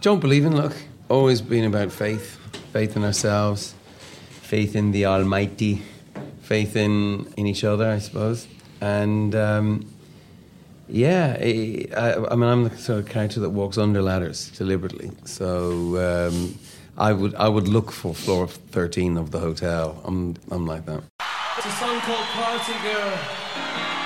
don't believe in luck. Always been about faith. Faith in ourselves. Faith in the Almighty. Faith in each other, I suppose. And, I'm the sort of character that walks under ladders deliberately. So I would look for floor 13 of the hotel. I'm like that. It's a song called Party Girl.